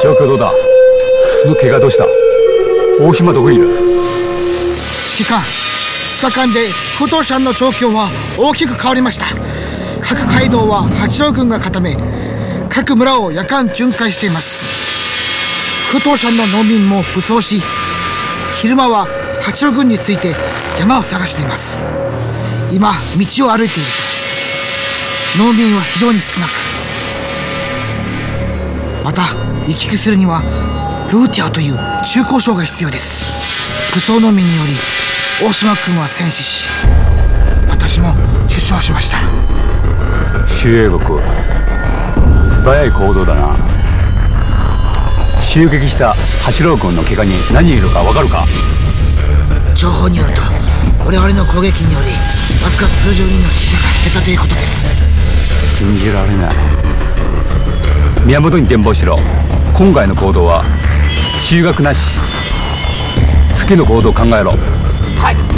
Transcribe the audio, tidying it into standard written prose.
状況どうだ。その怪我どうした。大島どこにいる。 指揮官、2日間で不動産の状況は大きく変わりました。各街道は八郎軍が固め、各村を夜間巡回しています。不動産の農民も武装し、昼間は八郎軍について山を探しています。今道を歩いていると農民は非常に少なく、また行き来するにはルーティアという中交渉が必要です。武装農民により大島君は戦死し、私も出生しました。 周英国、素早い行動だな。襲撃した八郎君の怪我に何人いるか分かるか。 情報によると我々の攻撃によりわずか数十人の死者が出たということです。 信じられない。宮本に電報しろ。今回の行動は修学なし。次の行動を考えろ。はい。